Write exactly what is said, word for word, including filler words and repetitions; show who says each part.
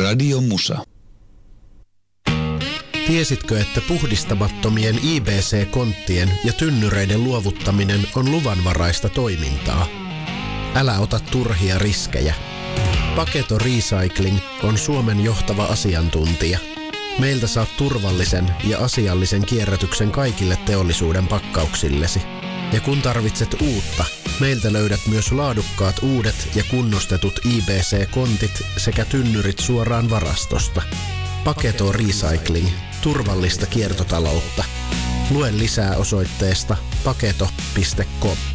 Speaker 1: Radio Musa.
Speaker 2: Tiesitkö, että puhdistamattomien I B C-konttien ja tynnyreiden luovuttaminen on luvanvaraista toimintaa? Älä ota turhia riskejä. Paketo Recycling on Suomen johtava asiantuntija. Meiltä saat turvallisen ja asiallisen kierrätyksen kaikille teollisuuden pakkauksillesi. Ja kun tarvitset uutta, meiltä löydät myös laadukkaat uudet ja kunnostetut I B C-kontit sekä tynnyrit suoraan varastosta. Paketo Recycling. Turvallista kiertotaloutta. Lue lisää osoitteesta paketo piste com.